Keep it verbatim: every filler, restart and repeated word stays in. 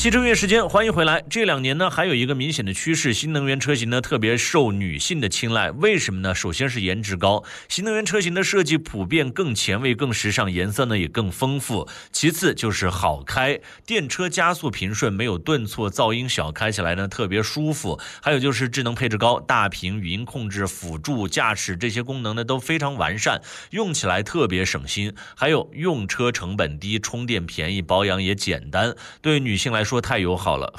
汽车月时间，欢迎回来。这两年呢，还有一个明显的趋势，新能源车型呢特别受女性的青睐。为什么呢？首先是颜值高，新能源车型的设计普遍更前卫、更时尚，颜色呢也更丰富。其次就是好开，电车加速平顺，没有顿挫、噪音小，开起来呢特别舒服。还有就是智能配置高，大屏、语音控制、辅助驾驶这些功能呢都非常完善，用起来特别省心。还有用车成本低，充电便宜，保养也简单，对女性来说太友好了。